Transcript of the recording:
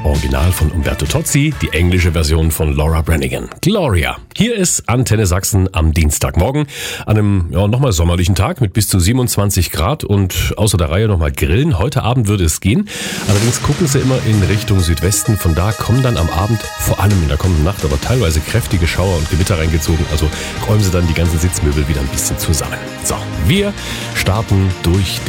Original von Umberto Tozzi, die englische Version von Laura Branigan. Gloria. Hier ist Antenne Sachsen am Dienstagmorgen an einem nochmal sommerlichen Tag mit bis zu 27 Grad und außer der Reihe nochmal grillen. Heute Abend würde es gehen. Allerdings gucken sie immer in Richtung Südwesten. Von da kommen dann am Abend, vor allem in der kommenden Nacht, aber teilweise kräftige Schauer und Gewitter reingezogen. Also räumen sie dann die ganzen Sitzmöbel wieder ein bisschen zusammen. So, wir starten durch